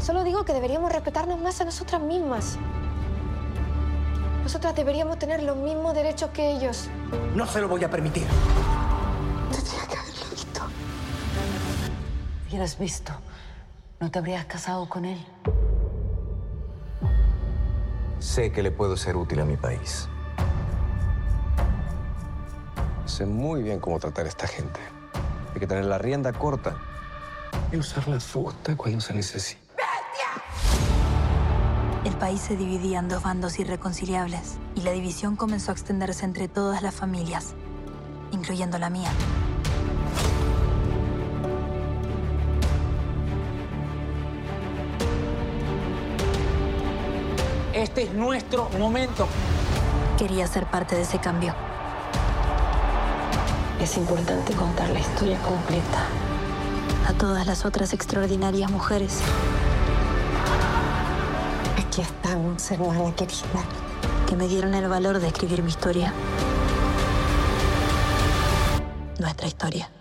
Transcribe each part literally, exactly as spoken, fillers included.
Solo digo que deberíamos respetarnos más a nosotras mismas. Nosotras deberíamos tener los mismos derechos que ellos. No se lo voy a permitir. Tendría que haberlo visto. Si hubieras visto, no te habrías casado con él. Sé que le puedo ser útil a mi país. Sé muy bien cómo tratar a esta gente. Hay que tener la rienda corta y usar la fusta cuando se necesite. El país se dividía en dos bandos irreconciliables y la división comenzó a extenderse entre todas las familias, incluyendo la mía. Este es nuestro momento. Quería ser parte de ese cambio. Es importante contar la historia completa. A todas las otras extraordinarias mujeres Aquí estamos, hermana querida. que me dieron el valor de escribir mi historia. Nuestra historia.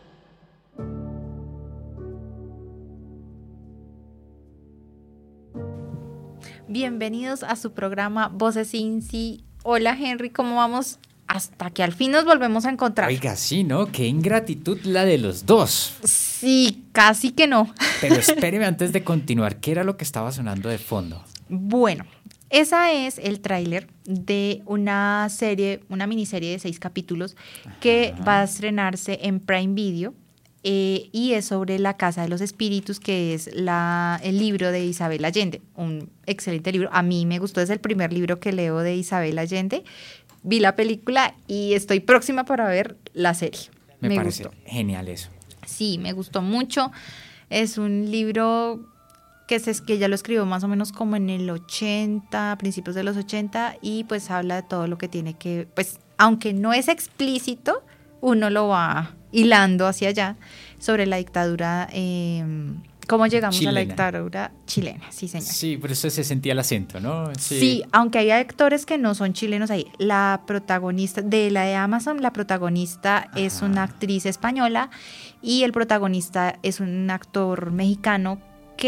Bienvenidos a su programa Voces Insi. Hola Henry, ¿cómo vamos? Hasta que al fin nos volvemos a encontrar. Oiga, sí, ¿no? Qué ingratitud la de los dos. Sí, casi que no. Pero espéreme antes de continuar, ¿qué era lo que estaba sonando de fondo? Bueno, esa es el tráiler de una serie, una miniserie de seis capítulos que Ajá. va a estrenarse en Prime Video eh, y es sobre La Casa de los Espíritus, que es la, el libro de Isabel Allende, un excelente libro. A mí me gustó, es el primer libro que leo de Isabel Allende. Vi la película y estoy próxima para ver la serie. Me, me parece gustó. genial eso. Sí, me gustó mucho. Es un libro que, es, que ella lo escribió más o menos como en el ochenta, a principios de los ochenta, y pues habla de todo lo que tiene que, pues aunque no es explícito, uno lo va hilando hacia allá sobre la dictadura, eh, cómo llegamos Chilena. a la dictadura chilena, sí señor. Sí, por eso se sentía el acento, ¿no? Sí, aunque hay actores que no son chilenos ahí. La protagonista de la de Amazon, la protagonista Ajá. es una actriz española y el protagonista es un actor mexicano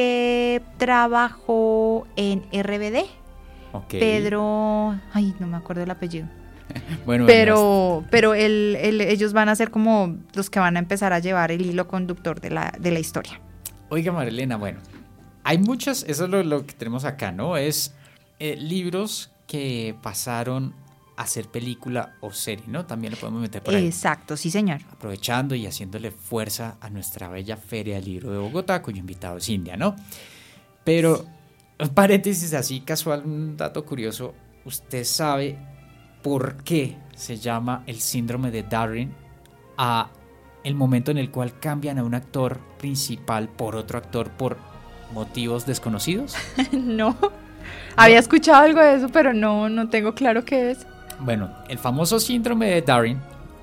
que trabajó en R B D. Ok. Pedro, ay, no me acuerdo el apellido. Bueno, Pero, pero el, el- ellos van a ser como los que van a empezar a llevar el hilo conductor de la, de la historia. Oiga, Marilena, bueno, hay muchas, eso es lo, lo que tenemos acá, ¿no? Es eh, libros que pasaron a ser película o serie, ¿no? También lo podemos meter por ahí. Exacto, sí señor. Aprovechando y haciéndole fuerza a nuestra bella Feria del Libro de Bogotá, cuyo invitado es India, ¿no? Pero, un paréntesis así casual, un dato curioso, ¿usted sabe por qué se llama el síndrome de Darwin a el momento en el cual cambian a un actor principal por otro actor por motivos desconocidos? No, había escuchado algo de eso, pero no, no tengo claro qué es. Bueno, el famoso síndrome de Darwin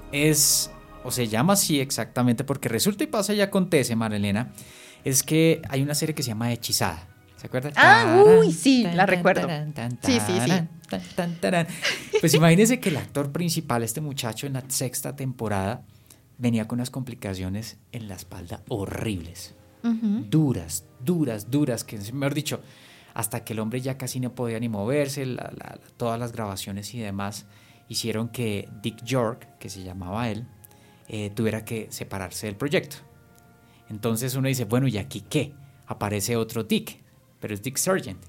es, o se llama así exactamente porque resulta y pasa y acontece, Marilena, es que hay una serie que se llama Hechizada. ¿Se acuerdan? Ah, uy, sí, la recuerdo. Sí, sí, sí. Tan, tan, tarán. Pues imagínense que el actor principal, este muchacho en la sexta temporada, venía con unas complicaciones en la espalda horribles. Ujú. Duras, duras, duras, que mejor dicho, hasta que el hombre ya casi no podía ni moverse, la, la, la, todas las grabaciones y demás hicieron que Dick York, que se llamaba él, eh, tuviera que separarse del proyecto. Entonces uno dice, bueno, ¿y aquí qué? Aparece otro Dick, pero es Dick Sargent.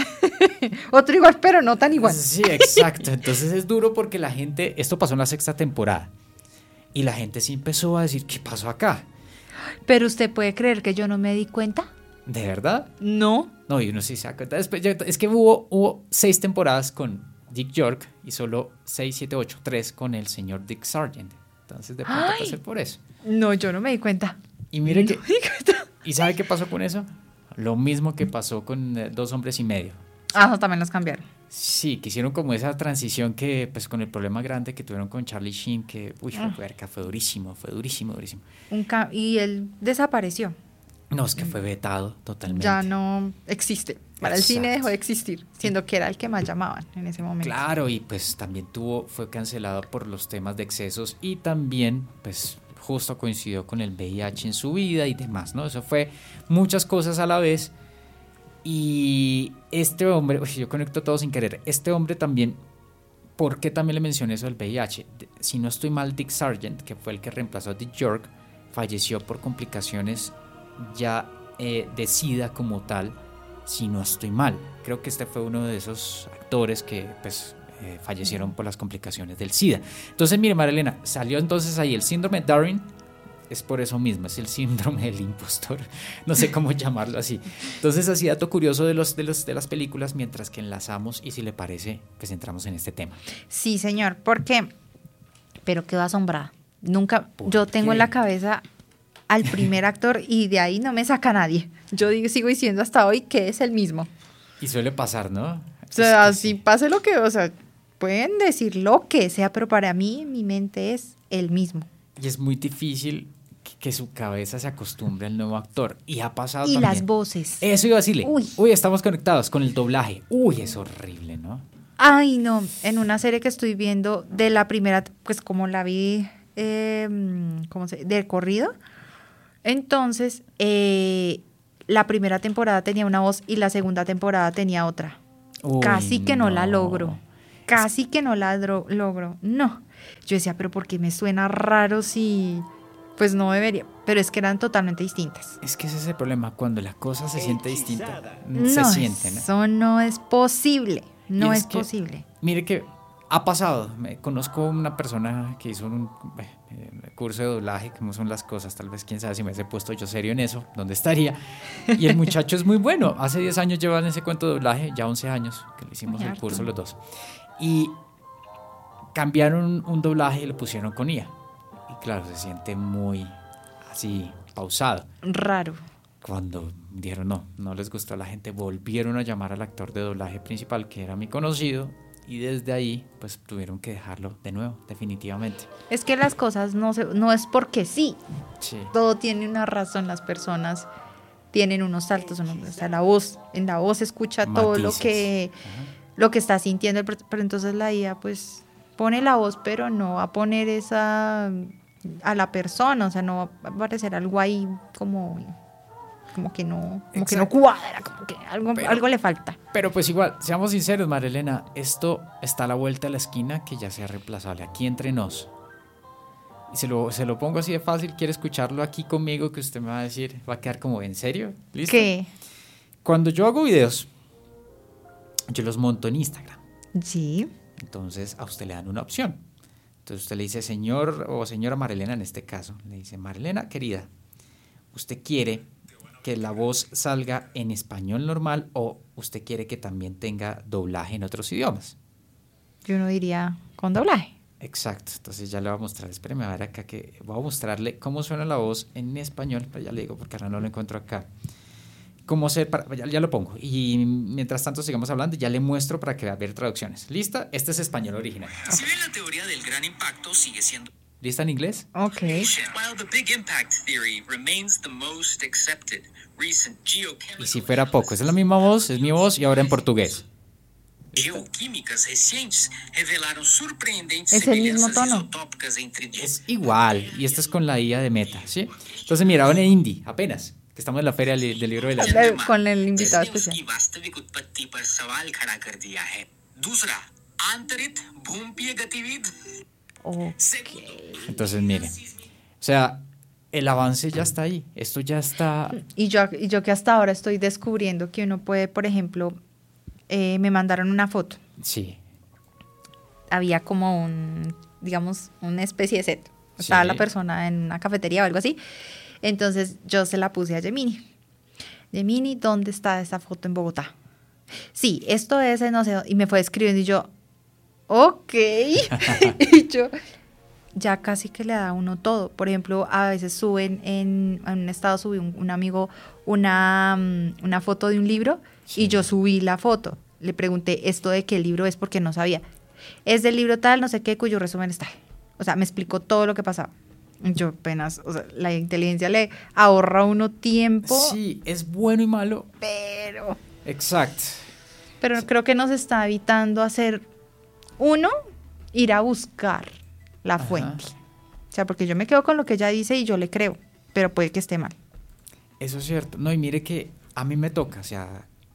Otro igual, pero no tan igual. Sí, exacto. Entonces es duro porque la gente, esto pasó en la sexta temporada, y la gente sí empezó a decir, ¿qué pasó acá? Pero usted puede creer que yo no me di cuenta. ¿De verdad? No. No, y uno sí se da cuenta. Después, ya- es que hubo, hubo seis temporadas con Dick York y solo seis, siete, ocho, tres con el señor Dick Sargent. Entonces de pronto Ay. puede ser por eso. No, yo no me di cuenta. Y mire No que... me di cuenta. ¿Y sabe qué pasó con eso? Lo mismo que pasó con eh, Dos Hombres y Medio. Ah, no, también los cambiaron. Sí, que hicieron como esa transición que, pues con el problema grande que tuvieron con Charlie Sheen, que, uy, fue, Ah. puerca, fue durísimo, fue durísimo, durísimo. Un ca- y él desapareció. No, es que fue vetado totalmente. Ya no existe. Para el cine Exacto. dejó de existir, siendo que era el que más llamaban en ese momento. Claro, y pues también tuvo, fue cancelado por los temas de excesos y también, pues, justo coincidió con el V I H en su vida y demás, ¿no? Eso fue muchas cosas a la vez. Y este hombre, uy, yo conecto todo sin querer, este hombre también, ¿por qué también le mencioné eso del V I H? Si no estoy mal, Dick Sargent, que fue el que reemplazó a Dick York, falleció por complicaciones ya eh, de SIDA como tal, si no estoy mal. Creo que este fue uno de esos actores que pues eh, fallecieron por las complicaciones del SIDA. Entonces, mire, Marilena, salió entonces ahí el síndrome de Darwin. Es por eso mismo, es el síndrome del impostor, no sé cómo llamarlo así. Entonces, así dato curioso de, los, de, los, de las películas, mientras que enlazamos, y si le parece, pues entramos en este tema. Sí, señor, porque, pero quedo asombrada. Nunca, yo tengo qué? en la cabeza al primer actor y de ahí no me saca nadie. Yo digo, sigo diciendo hasta hoy que es el mismo. Y suele pasar, ¿no? O sea, Es que si sí. pase lo que, o sea, pueden decir lo que sea, pero para mí, mi mente es el mismo. Y es muy difícil que, que su cabeza se acostumbre al nuevo actor. Y ha pasado Y también. las voces. Eso iba a decirle. Uy. Uy, estamos conectados con el doblaje. Uy, es horrible, ¿no? Ay, no, en una serie que estoy viendo de la primera, pues como la vi, eh, ¿cómo se? De corrido. Entonces, eh, la primera temporada tenía una voz y la segunda temporada tenía otra. Uy, Casi que no, la logro. Casi que no la dro- logro. No. Yo decía, pero ¿por qué me suena raro si...? Pues no debería. Pero es que eran totalmente distintas. Es que ese es el problema. Cuando la cosa se siente distinta, No, se siente, ¿no? eso no es posible. No Y es, es que- posible. Mire que ha pasado. Me conozco una persona que hizo un eh, curso de doblaje, cómo son las cosas. Tal vez, quién sabe, si me hubiese puesto yo serio en eso, ¿dónde estaría? Y el muchacho es muy bueno. Hace diez años llevan ese cuento de doblaje, ya once años que le hicimos Muy el harto. curso los dos. Y cambiaron un doblaje y lo pusieron con I A. Y claro, se siente muy así, pausado. Raro. Cuando dijeron no, no les gustó a la gente, volvieron a llamar al actor de doblaje principal, que era mi conocido, y desde ahí pues tuvieron que dejarlo de nuevo, definitivamente. Es que las cosas no, se, no es porque sí. Sí. Todo tiene una razón. Las personas tienen unos saltos. Unos, o sea, la voz, en la voz se escucha todo lo Matices. que, lo que está sintiendo. el pro- Pero entonces la I A pues pone la voz, pero no va a poner esa a la persona. O sea, no va a aparecer algo ahí como... como que no, como que no Exacto. cuadra, como que algo, Pero- algo le falta. Pero pues igual, seamos sinceros, Marilena, esto está a la vuelta de la esquina que ya sea reemplazable, aquí entre nos. Y se lo, se lo pongo así de fácil, quiere escucharlo aquí conmigo, que usted me va a decir, va a quedar como, ¿en serio? ¿Listo? ¿Qué? Cuando yo hago videos, yo los monto en Instagram. Sí. Entonces a usted le dan una opción. Entonces usted le dice, señor o señora Marilena, en este caso, le dice, Marilena, querida, ¿usted quiere que la voz salga en español normal o usted quiere que también tenga doblaje en otros idiomas? Yo no diría con doblaje. Exacto, entonces ya le voy a mostrar, espéreme a ver acá que voy a mostrarle cómo suena la voz en español, pero ya le digo porque ahora no lo encuentro acá. Cómo ser para, ya, ya lo pongo y mientras tanto sigamos hablando, ya le muestro para que vea ver traducciones. ¿Lista? Este es español original. Si bien la teoría del gran impacto sigue siendo ¿Lista en inglés? Ok. while the big impact theory remains the most accepted, recent Y geochemical si fuera poco, esa es la misma voz, es mi voz y ahora en portugués. geoquímicas recientes revelaron surpreendentes Es el mismo semelhanças tono. isotópicas entre Es igual, y esto es con la I A de Meta, ¿sí? Entonces mira, ahora en hindi, apenas, que estamos en la feria del, del libro de la I A. Eh, con el invitado इसने especial. उसकी वास्तविक उत्पत्ति पर सवाल खड़ा कर दिया है। दूसरा, आंतरिक भूमपीय गतिविधि। Ok. Entonces mire, o sea, el avance ya está ahí, esto ya está... Y yo, y yo que hasta ahora estoy descubriendo que uno puede, por ejemplo, eh, me mandaron una foto. Sí, Había como un, digamos, una especie de set. Estaba Sí. la persona en una cafetería o algo así. Entonces yo se la puse a Gemini. Gemini, ¿dónde está esa foto en Bogotá? Sí, esto es, en no sé, y me fue escribiendo y yo, ok. Y yo, ya casi que le da a uno todo. Por ejemplo, a veces suben en, en un estado, subí un, un amigo una, mm, una foto de un libro Sí. y yo subí la foto. Le pregunté esto de qué libro es porque no sabía. Es del libro tal, no sé qué, cuyo resumen está. O sea, me explicó todo lo que pasaba. Yo apenas, o sea, la inteligencia le ahorra a uno tiempo, sí, es bueno y malo, pero, exacto. pero creo que nos está evitando hacer, uno, ir a buscar la Ajá. fuente. O sea, porque yo me quedo con lo que ella dice y yo le creo, pero puede que esté mal. Eso es cierto. No, y mire que a mí me toca, o sea,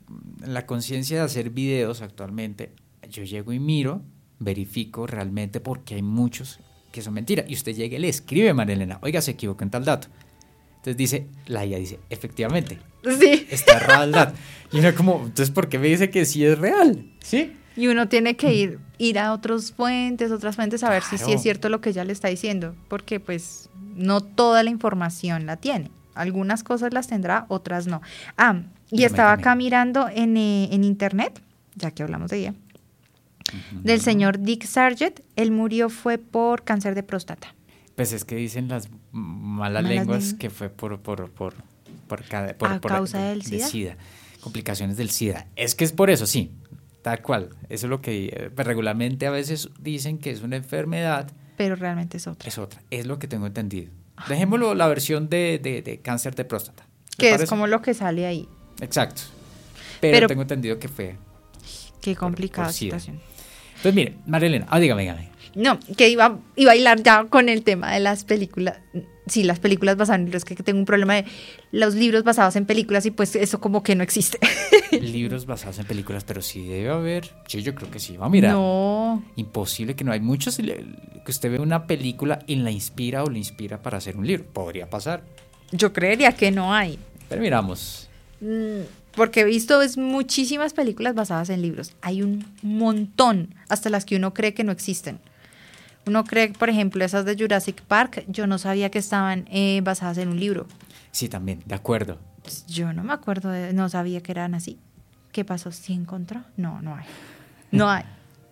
en la conciencia de hacer videos actualmente, yo llego y miro, verifico realmente porque hay muchos que son mentiras. Y usted llega y le escribe a María Elena, oiga, se equivocó en tal dato. Entonces dice, la I A dice, efectivamente, Sí. está errado el dato. Y uno como, entonces, ¿por qué me dice que sí es real? ¿Sí? Y uno tiene que ir, ir a otras fuentes, otras fuentes, a ver si Claro. sí es cierto lo que ella le está diciendo, porque pues no toda la información la tiene. Algunas cosas las tendrá, otras no. Ah, y Dígame, estaba dígame. acá mirando en, eh, en internet, ya que hablamos de ella, del señor Dick Sargent. Él murió fue por cáncer de próstata. Pues es que dicen las malas, Malas lenguas lenguas. que fue por por por por, cada- por- ¿A por- causa de- del de SIDA? complicaciones del SIDA. Es que es por eso, sí, tal cual. Eso es lo que eh, pues, regularmente a veces dicen que es una enfermedad, Pero realmente es otra. es otra. Es lo que tengo entendido. Dejémoslo la versión de, de, de cáncer de próstata. ¿Le Que es parece? como lo que sale ahí. Exacto. Pero, Pero- tengo entendido que fue. Qué complicada por SIDA. situación. Entonces, mire, María Elena, ah, dígame, dígame. No, que iba, iba a hilar ya con el tema de las películas. Sí, las películas basadas en libros, que tengo un problema de los libros basados en películas y pues eso como que no existe. Libros basados en películas, pero sí debe haber. Sí, yo creo que sí. Va a mirar. No, Imposible que no hay muchos le- que usted ve una película y la inspira o le inspira para hacer un libro. Podría pasar. yo creería que no hay. Pero miramos. Mm, Porque he visto es muchísimas películas basadas en libros. Hay un montón, hasta las que uno cree que no existen. Uno cree, por ejemplo, esas de Jurassic Park, yo no sabía que estaban eh, basadas en un libro. Sí, también, de acuerdo. Yo no me acuerdo, de- no sabía que eran así. ¿Qué pasó? ¿Sí encontró? No, no hay. No hay.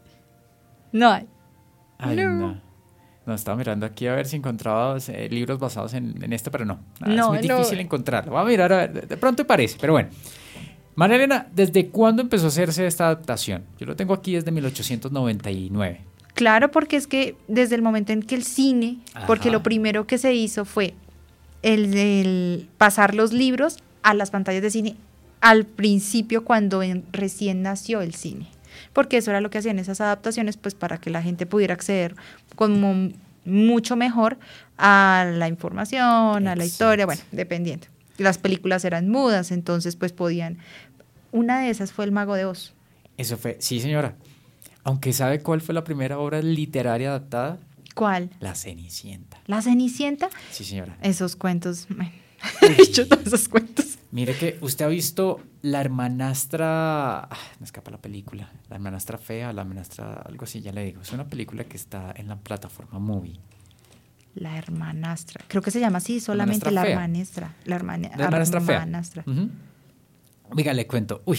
No hay. Ay, No. no. No, estaba mirando aquí a ver si encontraba eh, libros basados en, en esto, pero no. Ah, No, es muy no. difícil encontrarlo. Voy a mirar, a ver, de, de pronto parece, pero bueno. María Elena, ¿desde cuándo empezó a hacerse esta adaptación? Yo lo tengo aquí desde mil ochocientos noventa y nueve. Claro, porque es que desde el momento en que el cine, porque Ajá. lo primero que se hizo fue el, el pasar los libros a las pantallas de cine al principio cuando en- recién nació el cine, porque eso era lo que hacían esas adaptaciones, pues para que la gente pudiera acceder como mucho mejor a la información, a la historia, bueno, dependiendo. Las películas eran mudas, entonces pues podían. Una de esas fue El Mago de Oz. Eso fue, sí señora. Aunque ¿sabe cuál fue la primera obra literaria adaptada? ¿Cuál? La Cenicienta. ¿La Cenicienta? Sí señora. Esos cuentos, bueno, he dicho todos esos cuentos. Mire que usted ha visto La hermanastra, ah, me escapa la película, La hermanastra fea, La hermanastra, algo así, ya le digo. Es una película que está en la plataforma Movie. La hermanastra. Creo que se llama así, solamente la Hermanastra fea. hermanastra. La, hermana, La hermanastra fea. hermanastra. Ujú. Oiga, le cuento, uy,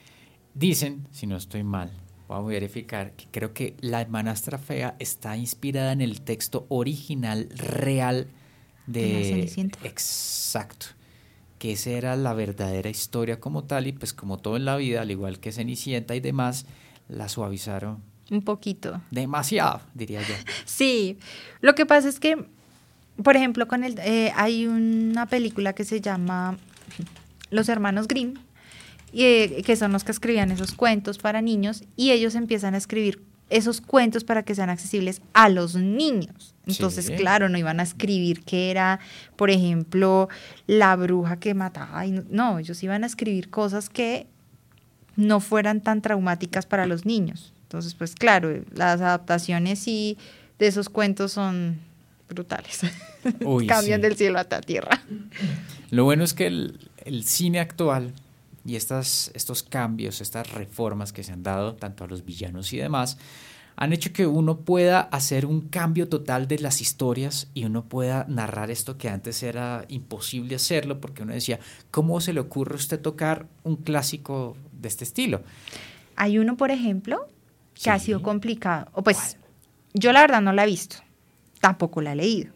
dicen, si no estoy mal, voy a verificar, que creo que La hermanastra fea está inspirada en el texto original real de... ¿De la Cenicienta? Exacto. Que esa era la verdadera historia como tal y pues como todo en la vida, al igual que Cenicienta y demás, la suavizaron Un poquito. demasiado, diría yo. Sí, lo que pasa es que, por ejemplo, con el eh, hay una película que se llama Los Hermanos Grimm, y, eh, que son los que escribían esos cuentos para niños, y ellos empiezan a escribir esos cuentos para que sean accesibles a los niños. Entonces, Sí. claro, no iban a escribir que era, por ejemplo, la bruja que mataba. Y no, no, ellos iban a escribir cosas que no fueran tan traumáticas para los niños. Entonces, pues claro, las adaptaciones sí de esos cuentos son brutales. Uy, Cambian sí. del cielo a la tierra. Lo bueno es que el, el cine actual y estas, estos cambios, estas reformas que se han dado tanto a los villanos y demás, han hecho que uno pueda hacer un cambio total de las historias y uno pueda narrar esto que antes era imposible hacerlo porque uno decía, ¿cómo se le ocurre a usted tocar un clásico de este estilo? Hay uno, por ejemplo, que Sí. ha sido complicado. O pues, ¿Cuál? yo la verdad no la he visto, tampoco la he leído.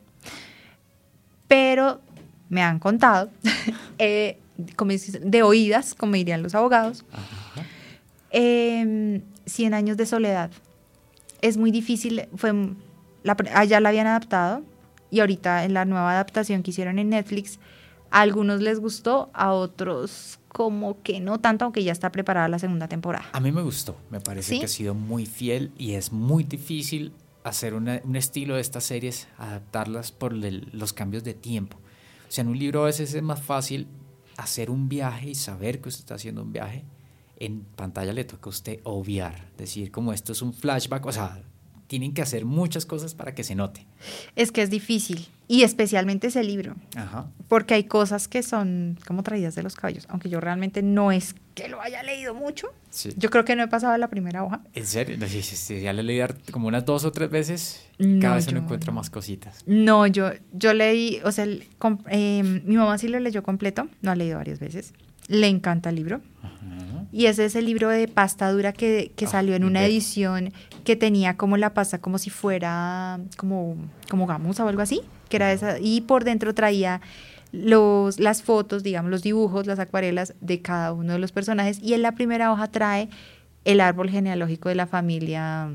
Pero me han contado, eh, como dices, de oídas, como dirían los abogados, Ajá. eh, Cien años de soledad. Es muy difícil, fue la, pre- allá la habían adaptado y ahorita en la nueva adaptación que hicieron en Netflix, a algunos les gustó, a otros como que no tanto, aunque ya está preparada la segunda temporada. A mí me gustó, me parece ¿Sí? que ha sido muy fiel y es muy difícil hacer una- un estilo de estas series, adaptarlas por el- los cambios de tiempo. O sea, en un libro a veces es más fácil hacer un viaje y saber que usted está haciendo un viaje en pantalla le toca a usted obviar, decir como esto es un flashback, o sea, tienen que hacer muchas cosas para que se note. Es que es difícil, y especialmente ese libro, Ajá. porque hay cosas que son como traídas de los cabellos, aunque yo realmente no es que lo haya leído mucho. Sí. Yo creo que no he pasado la primera hoja. ¿En serio? Sí, sí, sí, ya le leí como unas dos o tres veces, No, cada vez uno yo encuentra no. más cositas. No, yo, yo leí, o sea, el- com- eh, mi mamá sí lo leyó completo, lo ha leído varias veces, le encanta el libro. Ajá. Y ese es el libro de pasta dura que, que Ah, salió en una ve. edición que tenía como la pasta como si fuera como, como gamuza o algo así, que era esa, y por dentro traía los, las fotos, digamos, los dibujos, las acuarelas de cada uno de los personajes, y en la primera hoja trae el árbol genealógico de la familia.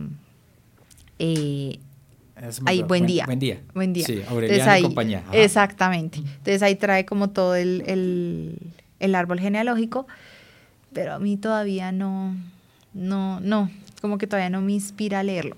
eh, Eso me Ahí, acuerdo. buen día. Buen día. Buen día. Sí, Entonces Aureliano y ahí- compañía. Ajá. Exactamente. Entonces ahí trae como todo el, el, el árbol genealógico, pero a mí todavía no, no, no, como que todavía no me inspira a leerlo.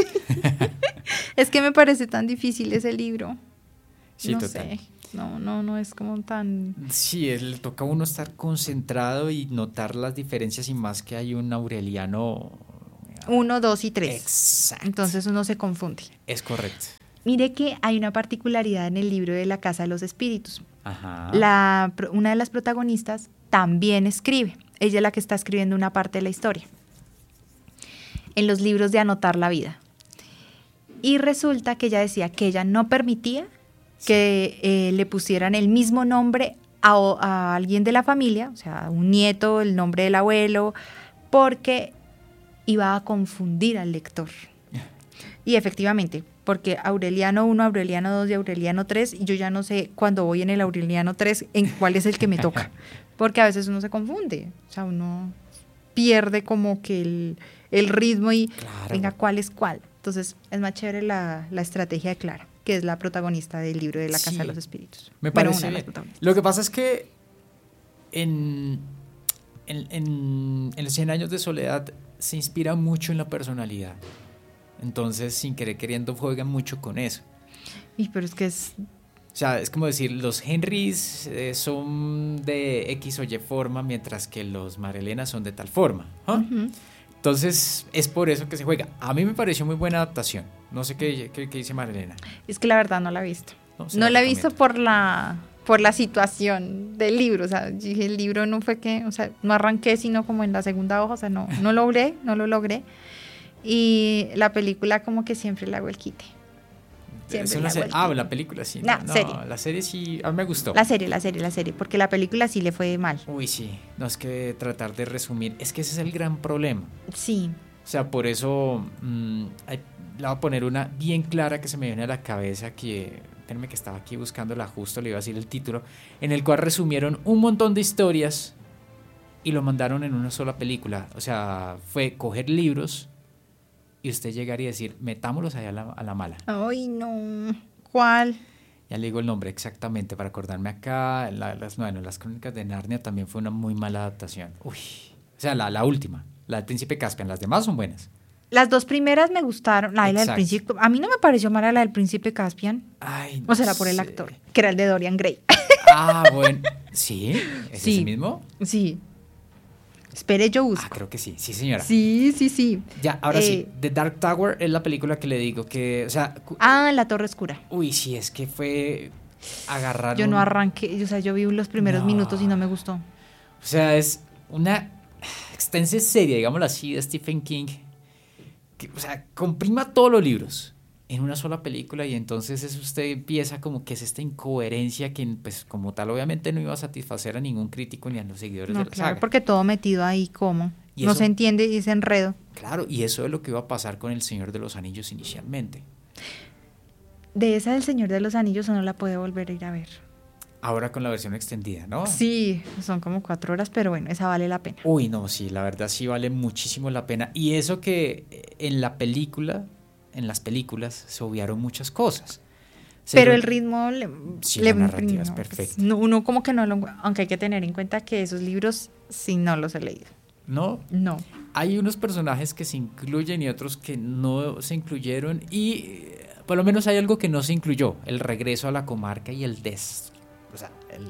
Es que me parece tan difícil ese libro. Sí, no total. sé, no, no, no es como tan... Sí, es- le toca a uno estar concentrado y notar las diferencias, y más que hay un Aureliano. Uno, dos y tres. Exacto. Entonces uno se confunde. Es correcto. Mire que hay una particularidad en el libro de La Casa de los Espíritus. Ajá. La, pro- una de las protagonistas también escribe. Ella es la que está escribiendo una parte de la historia. En los libros de Anotar la Vida. Y resulta que ella decía que ella no permitía que eh, le pusieran el mismo nombre a, o- a alguien de la familia, o sea, un nieto, el nombre del abuelo, porque iba a confundir al lector. Y efectivamente, porque Aureliano uno, Aureliano dos y Aureliano tres, y yo ya no sé cuando voy en el Aureliano tres en cuál es el que me toca, porque a veces uno se confunde, o sea, uno pierde como que el, el ritmo y Claro. venga, ¿cuál es cuál? Entonces es más chévere la, la estrategia de Clara, que es la protagonista del libro de La Casa Sí. de los Espíritus. Me Bueno, parece una de las bien. protagonistas. Lo que pasa es que en, en, en, en los cien años de soledad se inspira mucho en la personalidad. Entonces, sin querer queriendo, juegan mucho con eso. Y pero es que es... O sea, es como decir, los Henrys eh, son de X o Y forma, mientras que los Marelenas son de tal forma. ¿Ah? Ujú. Entonces, es por eso que se juega. A mí me pareció muy buena adaptación. No sé qué, qué, qué dice Marelena. Es que la verdad no la he visto. No, se No la la he visto recomiendo. por la por la situación del libro, o sea, yo dije, el libro no fue que, o sea, no arranqué sino como en la segunda hoja, o sea, no no logré, no lo logré. Y la película como que siempre le hago el quite. Siempre Es le una hago serie- el ah, quite. la película sí. La no, serie. La serie sí, a mí me gustó. La serie, la serie, la serie, porque la película sí le fue mal. Uy, sí. No, es que tratar de resumir, es que ese es el gran problema. Sí. O sea, por eso mm, hay- le voy a poner una bien clara que se me viene a la cabeza, que, espérenme que estaba aquí buscándola justo, le iba a decir el título, en el cual resumieron un montón de historias y lo mandaron en una sola película. O sea, fue coger libros y usted llegar y decir, metámoslos allá a la, a la mala. Ay, no. ¿Cuál? Ya le digo el nombre exactamente para acordarme acá. La- las, bueno, las Crónicas de Narnia también fue una muy mala adaptación. Uy. O sea, la, la última, la del Príncipe Caspian. Las demás son buenas. Las dos primeras me gustaron, la de la del Exacto. príncipe, a mí no me pareció mala la del príncipe Caspian, Ay, o será por el sé. actor, que era el de Dorian Gray. Ah, bueno. ¿Sí? ¿Es Sí. ese mismo? Sí. Espere, yo Ah, busco. creo que sí. Sí, señora. Sí, sí, sí. Ya, ahora Eh, sí. The Dark Tower es la película que le digo que, o sea, cu- Ah, La Torre Oscura. uy, sí, es que fue agarrar Yo no un- arranqué, o sea, yo vi los primeros No. minutos y no me gustó. O sea, es una extensa serie, digámoslo así, de Stephen King. Que, o sea, comprima todos los libros en una sola película, y entonces eso usted empieza como que es esta incoherencia que, pues, como tal, obviamente no iba a satisfacer a ningún crítico ni a los seguidores No, de la claro, saga. porque todo metido ahí como. Y No eso- se entiende y es enredo. Claro, y eso es lo que iba a pasar con El Señor de los Anillos inicialmente. De esa del Señor de los Anillos uno la puede volver a ir a ver. Ahora con la versión extendida, ¿no? Sí, son como cuatro horas, pero bueno, esa vale la pena. Uy, no, sí, la verdad sí vale muchísimo la pena. Y eso que eh, en la película, en las películas, se obviaron muchas cosas. Se Pero dio- el ritmo le, Sí, le- la narrativa es no, pues, perfecta. no, uno como que no lo, aunque hay que tener en cuenta que esos libros sí no los he leído. ¿No? No. Hay unos personajes que se incluyen y otros que no se incluyeron, y eh, por lo menos hay algo que no se incluyó: el regreso a la comarca y el des... O sea, el,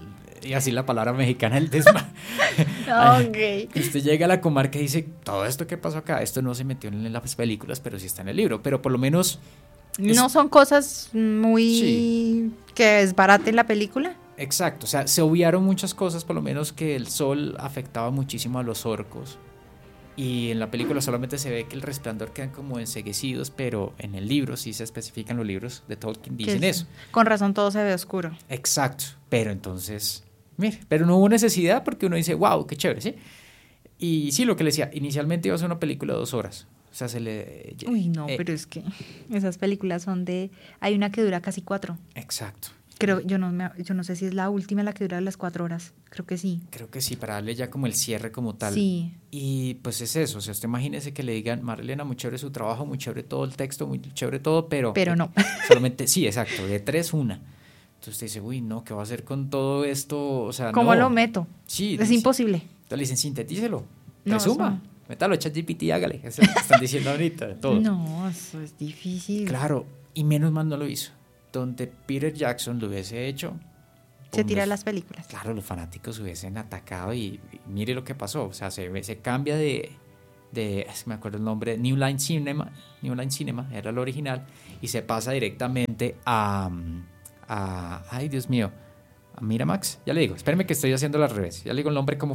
y así la palabra mexicana, el desma. Ok. Y usted llega a la comarca y dice, todo esto que pasó acá, esto no se metió en las películas, pero sí está en el libro. Pero por lo menos... es- No son cosas muy... Sí. que es barata en la película. Exacto, o sea, se obviaron muchas cosas, por lo menos que el sol afectaba muchísimo a los orcos. Y en la película solamente se ve que el resplandor quedan como enceguecidos, pero en el libro sí se especifican los libros de Tolkien, dicen Que eso. es- Con razón todo se ve oscuro. Exacto, pero entonces, mire, pero no hubo necesidad porque uno dice, wow, qué chévere, ¿sí? Y sí, lo que le decía, inicialmente iba a ser una película de dos horas. O sea, se le... Uy, no, eh, pero es que esas películas son de... Hay una que dura casi cuatro. Exacto. Creo, yo no, me, yo no sé si es la última la que dura las cuatro horas. Creo que sí. Creo que sí, para darle ya como el cierre como tal. Sí. Y pues es eso, o sea, usted imagínese que le digan, Marlena, muy chévere su trabajo, muy chévere todo el texto, muy chévere todo, pero... Pero no. Solamente, sí, exacto, de tres, una. Entonces usted dice, uy, no, ¿qué va a hacer con todo esto? O sea, ¿Cómo no. lo meto? Sí. Es dice- imposible. Entonces le dicen, sintetícelo, No, resuma, eso- métalo, ChatGPT, hágale. Eso es lo que están diciendo ahorita, todo. No, eso es difícil. Claro, y menos mal no lo hizo. Donde Peter Jackson lo hubiese hecho... Se pues, tira los- las películas. Claro, los fanáticos hubiesen atacado y, y mire lo que pasó. O sea, se, ve- se cambia de, de... es que me acuerdo el nombre, New Line Cinema, New Line Cinema, era el original, y se pasa directamente a... a ay, Dios mío, a Miramax. Ya le digo, espérame que estoy haciendo al revés. Ya le digo el nombre como